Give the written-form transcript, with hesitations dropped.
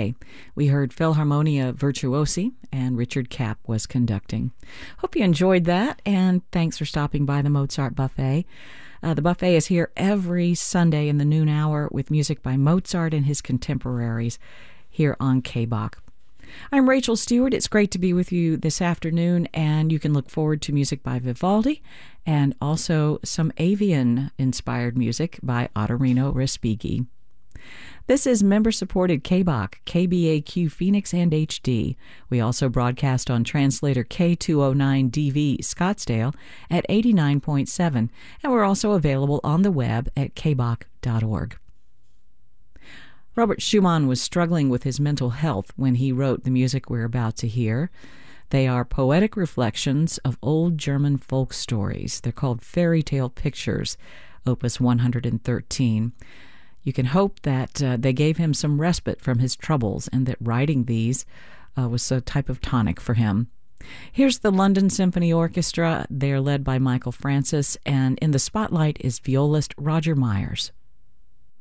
Buffet. We heard Philharmonia Virtuosi, and Richard Kapp was conducting. Hope you enjoyed that, and thanks for stopping by the Mozart Buffet. The buffet is here every Sunday in the noon hour with music by Mozart and his contemporaries here on KBOK. I'm Rachel Stewart. It's great to be with you this afternoon, and you can look forward to music by Vivaldi and also some avian-inspired music by Ottorino Respighi. This is member-supported KBOK, KBAQ Phoenix and HD. We also broadcast on translator K209DV Scottsdale at 89.7, and we're also available on the web at kbok.org. Robert Schumann was struggling with his mental health when he wrote the music we're about to hear. They are poetic reflections of old German folk stories. They're called Fairy Tale Pictures, Opus 113. You can hope that they gave him some respite from his troubles and that writing these was a type of tonic for him. Here's the London Symphony Orchestra. They're led by Michael Francis, and in the spotlight is violist Roger Myers.